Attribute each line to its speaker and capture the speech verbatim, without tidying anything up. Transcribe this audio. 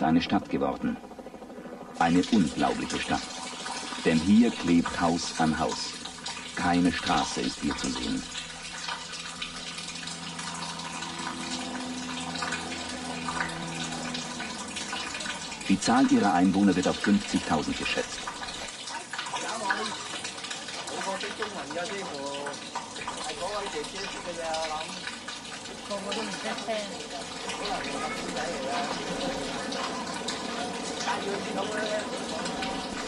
Speaker 1: eine Stadt geworden. Eine unglaubliche Stadt. Denn hier klebt Haus an Haus. Keine Straße ist hier zu sehen. Die Zahl ihrer Einwohner wird auf fünfzigtausend geschätzt.